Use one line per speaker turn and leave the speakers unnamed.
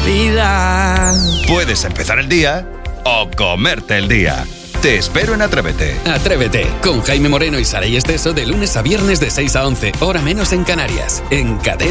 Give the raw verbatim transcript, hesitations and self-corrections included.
vida.
Puedes empezar el día o comerte el día. Te espero en Atrévete.
Atrévete, con Jaime Moreno y Saray Esteso de lunes a viernes de seis a once, hora menos en Canarias, en Cadena.